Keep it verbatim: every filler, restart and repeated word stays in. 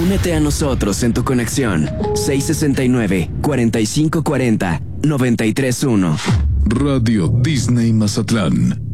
Únete a nosotros en tu conexión. seis sesenta y nueve, cuarenta y cinco cuarenta, noventa y tres uno. Radio Disney Mazatlán.